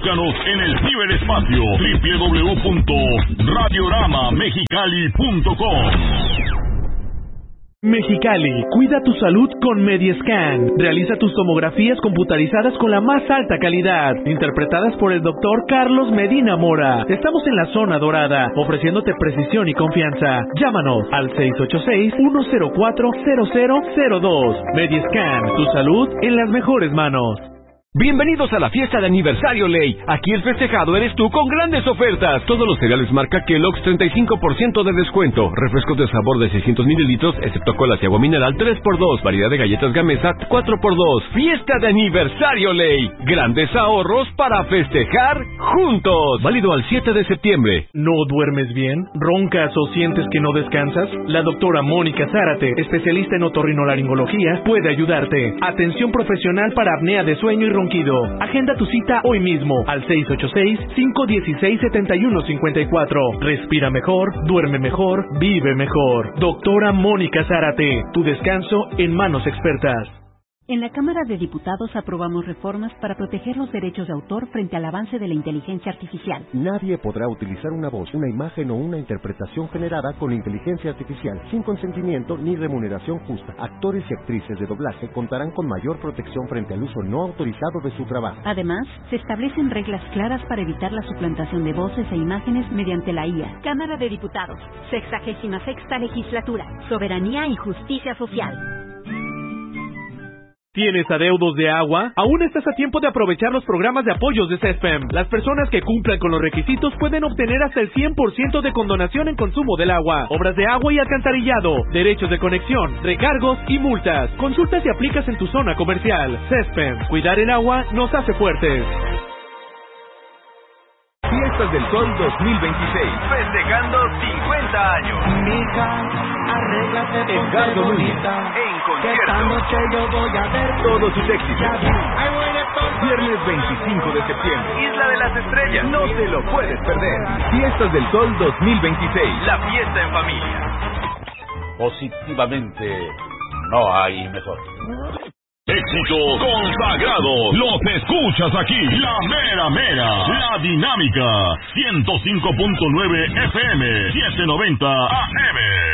Búscanos en el ciberespacio www.radioramamexicali.com. Mexicali, cuida tu salud con Mediescan. Realiza tus tomografías computarizadas con la más alta calidad, interpretadas por el doctor Carlos Medina Mora. Estamos en la zona dorada, ofreciéndote precisión y confianza. Llámanos al 686-104-0002. Mediescan, tu salud en las mejores manos. Bienvenidos a la fiesta de aniversario Ley. Aquí el festejado eres tú con grandes ofertas. Todos los cereales marca Kellogg's 35% de descuento. Refrescos de sabor de 600 mililitros, excepto colas y agua mineral 3x2. Variedad de galletas Gamesa 4x2. Fiesta de aniversario Ley. Grandes ahorros para festejar juntos. Válido al 7 de septiembre. ¿No duermes bien? ¿Roncas o sientes que no descansas? La doctora Mónica Zárate, especialista en otorrinolaringología, puede ayudarte. Atención profesional para apnea de sueño y ronquido. Agenda tu cita hoy mismo al 686-516-7154. Respira mejor, duerme mejor, vive mejor. Doctora Mónica Zárate, tu descanso en manos expertas. En la Cámara de Diputados aprobamos reformas para proteger los derechos de autor frente al avance de la inteligencia artificial. Nadie podrá utilizar una voz, una imagen o una interpretación generada con inteligencia artificial sin consentimiento ni remuneración justa. Actores y actrices de doblaje contarán con mayor protección frente al uso no autorizado de su trabajo. Además, se establecen reglas claras para evitar la suplantación de voces e imágenes mediante la IA. Cámara de Diputados, 66ª Legislatura, Soberanía y Justicia Social. ¿Tienes adeudos de agua? Aún estás a tiempo de aprovechar los programas de apoyos de CESPEM. Las personas que cumplan con los requisitos pueden obtener hasta el 100% de condonación en consumo del agua, obras de agua y alcantarillado, derechos de conexión, recargos y multas. Consulta si aplicas en tu zona comercial. CESPEM. Cuidar el agua nos hace fuertes. Fiestas del Sol 2026, festejando 50 años. Mija, arréglate Edgardo Núñez, en concierto. Esta noche yo voy a ver Todos sus éxitos. Viernes 25 de septiembre, Isla de las Estrellas. No te lo puedes perder. Fiestas del Sol 2026, la fiesta en familia. Positivamente, no hay mejor. Éxito consagrado, los escuchas aquí, la mera mera, la dinámica, 105.9 FM, 790 AM.